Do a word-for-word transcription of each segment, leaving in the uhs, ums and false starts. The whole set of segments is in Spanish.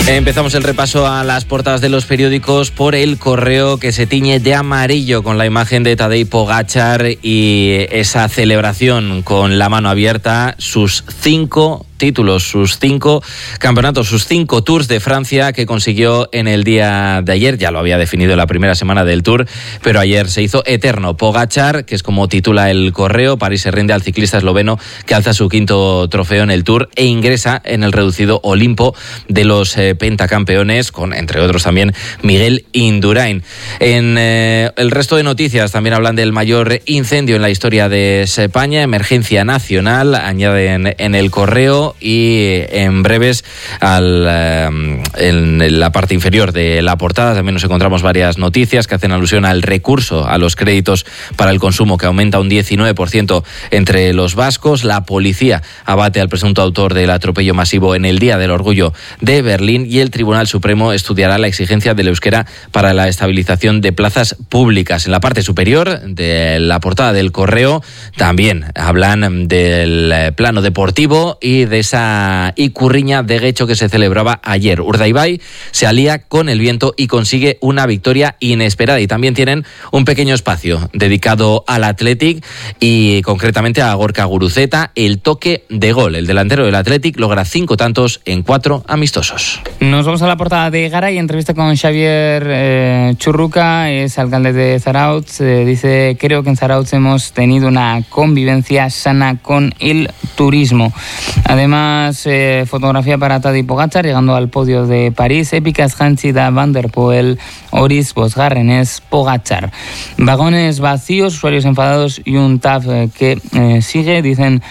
Empezamos el repaso a las portadas de los periódicos por El Correo, que se tiñe de amarillo con la imagen de Tadej Pogačar y esa celebración con la mano abierta, sus cinco títulos, sus cinco campeonatos, sus cinco Tours de Francia que consiguió en el día de ayer. Ya lo había definido en la primera semana del Tour, pero ayer se hizo eterno. Pogačar, que es como titula El Correo, París se rinde al ciclista esloveno que alza su quinto trofeo en el Tour e ingresa en el reducido Olimpo de los eh, pentacampeones, con entre otros también Miguel Indurain. En eh, el resto de noticias también hablan del mayor incendio en la historia de España, emergencia nacional, añaden en El Correo, y en breves al, eh, en la parte inferior de la portada también nos encontramos varias noticias que hacen alusión al recurso a los créditos para el consumo, que aumenta un diecinueve por ciento entre los vascos. La policía abate al presunto autor del atropello masivo en el Día del Orgullo de Berlín, y el Tribunal Supremo estudiará la exigencia del euskera para la estabilización de plazas públicas. En la parte superior de la portada del Correo también hablan del plano deportivo y de esa Ikurriña de Guecho que se celebraba ayer. Urdaibai se alía con el viento y consigue una victoria inesperada, y también tienen un pequeño espacio dedicado al Athletic y concretamente a Gorka Guruzeta. El toque de gol, el delantero del Athletic logra cinco tantos en cuatro amistosos. Nos vamos a la portada de Gara y entrevista con Xavier eh, Churruca, es alcalde de Zarautz. Eh, dice: creo que en Zarautz hemos tenido una convivencia sana con el turismo. Además, eh, fotografía para Tadej Pogačar llegando al podio de París. Épicas jantzi da Van der Poel, Oris Bosgarrenes, Pogačar. Vagones vacíos, usuarios enfadados y un T A F que eh, sigue, dicen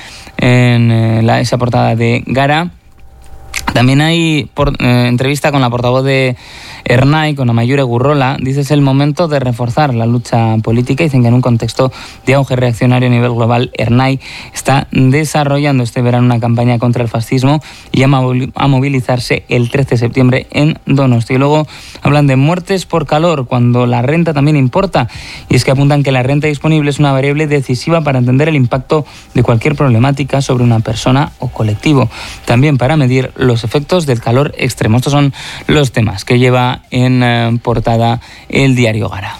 en eh, la, esa portada de Gara. También hay por, eh, entrevista con la portavoz de Ernai, con Amayure Gurrola. Dice: es el momento de reforzar la lucha política. Dicen que en un contexto de auge reaccionario a nivel global, Ernai está desarrollando este verano una campaña contra el fascismo y llama a movilizarse el trece de septiembre en Donosti. Y luego hablan de muertes por calor, cuando la renta también importa. Y es que apuntan que la renta disponible es una variable decisiva para entender el impacto de cualquier problemática sobre una persona o colectivo. También para medir los efectos del calor extremo. Estos son los temas que lleva en eh, portada el diario Gara.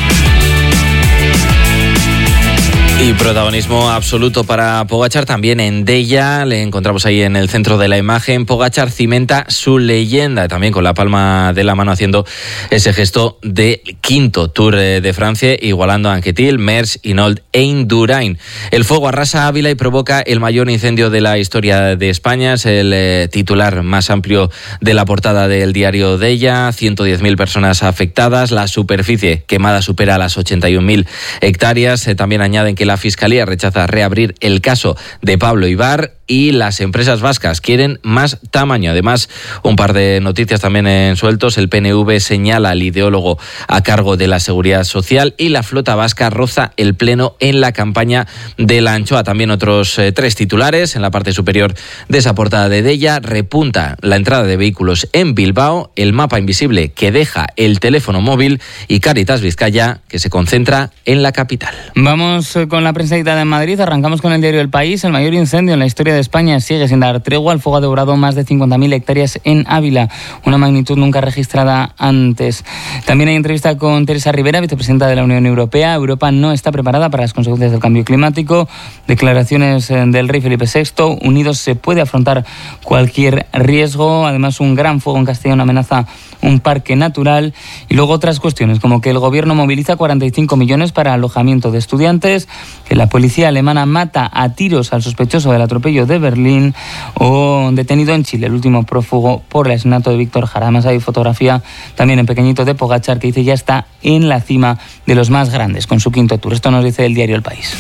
Y protagonismo absoluto para Pogačar también en Deia. Le encontramos ahí en el centro de la imagen. Pogačar cimenta su leyenda, también con la palma de la mano haciendo ese gesto de quinto Tour de Francia, igualando a Anquetil, Merckx, Hinault e Indurain. El fuego arrasa Ávila y provoca el mayor incendio de la historia de España. Es el eh, titular más amplio de la portada del diario Deia. ciento diez mil personas afectadas. La superficie quemada supera las ochenta y un mil hectáreas. Eh, también añaden que la Fiscalía rechaza reabrir el caso de Pablo Ibar y las empresas vascas quieren más tamaño. Además, un par de noticias también en sueltos. El P N V señala al ideólogo a cargo de la Seguridad Social y la flota vasca roza el pleno en la campaña de la anchoa. También otros eh, tres titulares. En la parte superior de esa portada de Deia, repunta la entrada de vehículos en Bilbao, el mapa invisible que deja el teléfono móvil y Cáritas Vizcaya, que se concentra en la capital. Vamos con la prensa editada en Madrid. Arrancamos con el diario El País. El mayor incendio en la historia de España sigue sin dar tregua. El fuego ha devorado más de cincuenta mil hectáreas en Ávila, una magnitud nunca registrada antes. También hay entrevista con Teresa Rivera, vicepresidenta de la Unión Europea. Europa no está preparada para las consecuencias del cambio climático. Declaraciones del rey Felipe sexto. Unidos se puede afrontar cualquier riesgo. Además, un gran fuego en Castellón amenaza un parque natural. Y luego otras cuestiones, como que el gobierno moviliza cuarenta y cinco millones para alojamiento de estudiantes, que la policía alemana mata a tiros al sospechoso del atropello de Berlín, o detenido en Chile el último prófugo por el asesinato de Víctor Jara. Además hay fotografía también en pequeñito de Pogačar, que dice ya está en la cima de los más grandes con su quinto Tour. Esto nos dice el diario El País.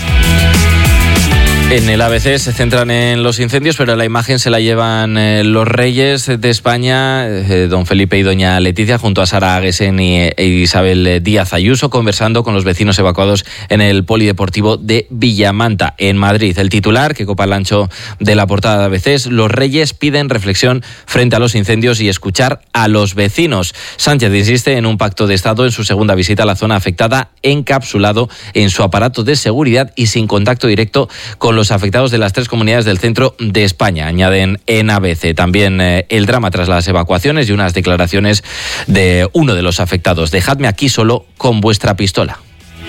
En el A B C se centran en los incendios, pero la imagen se la llevan eh, los reyes de España, eh, don Felipe y doña Leticia, junto a Sara Aguesen y e Isabel Díaz Ayuso, conversando con los vecinos evacuados en el polideportivo de Villamanta, en Madrid. El titular, que copa el ancho de la portada de A B C, es: los reyes piden reflexión frente a los incendios y escuchar a los vecinos. Sánchez insiste en un pacto de Estado en su segunda visita a la zona afectada, encapsulado en su aparato de seguridad y sin contacto directo con los afectados de las tres comunidades del centro de España, añaden en A B C. También eh, el drama tras las evacuaciones y unas declaraciones de uno de los afectados. Dejadme aquí solo con vuestra pistola.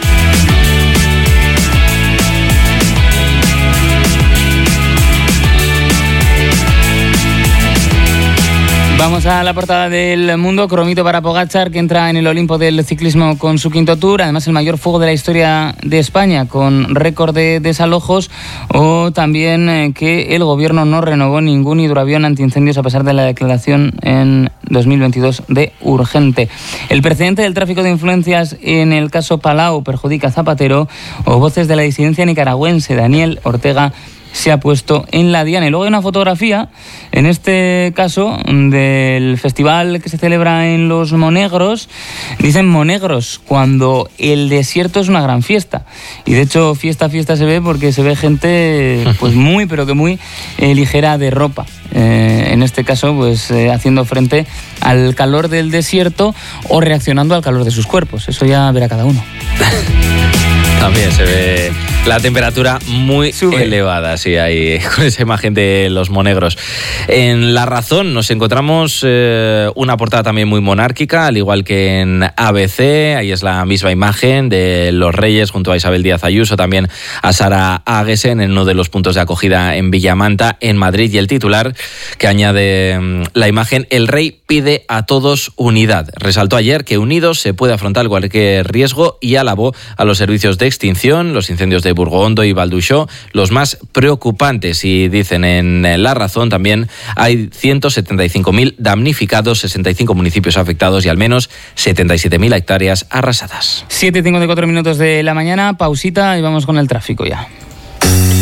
Vamos a la portada del Mundo. Cromito para Pogačar, que entra en el Olimpo del ciclismo con su quinto Tour. Además, el mayor fuego de la historia de España, con récord de desalojos. O también eh, que el gobierno no renovó ningún hidroavión antiincendios a pesar de la declaración en dos mil veintidós de urgente. El precedente del tráfico de influencias en el caso Palau perjudica a Zapatero. O voces de la disidencia nicaragüense. Daniel Ortega se ha puesto en la diana. Y luego hay una fotografía, en este caso, del festival que se celebra en los Monegros. Dicen Monegros cuando el desierto es una gran fiesta. Y de hecho, fiesta, fiesta se ve porque se ve gente pues muy, pero que muy eh, ligera de ropa. Eh, en este caso, pues eh, haciendo frente al calor del desierto o reaccionando al calor de sus cuerpos. Eso ya verá cada uno. También se ve la temperatura muy Sube. elevada, sí, ahí con esa imagen de los Monegros. En La Razón nos encontramos eh, una portada también muy monárquica, al igual que en A B C. Ahí es la misma imagen de los Reyes junto a Isabel Díaz Ayuso, también a Sara Aguesen en uno de los puntos de acogida en Villamanta, en Madrid. Y el titular que añade la imagen: el rey pide a todos unidad. Resaltó ayer que unidos se puede afrontar cualquier riesgo y alabó a los servicios de extinción, los incendios de Burgondo y Valduxó, los más preocupantes. Y dicen en La Razón también hay ciento setenta y cinco mil damnificados, sesenta y cinco municipios afectados y al menos setenta y siete mil hectáreas arrasadas. siete y cincuenta y cuatro minutos de la mañana, pausita y vamos con el tráfico ya.